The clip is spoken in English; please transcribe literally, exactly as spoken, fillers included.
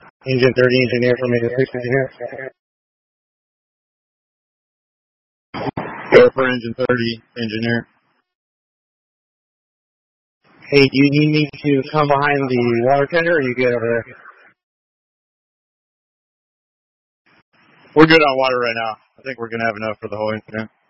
Engine thirty engineer for me, six engineer. Go for engine thirty engineer. Hey, do you need me to come behind the water tender, or are you good over there? We're good on water right now. I think we're going to have enough for the whole incident.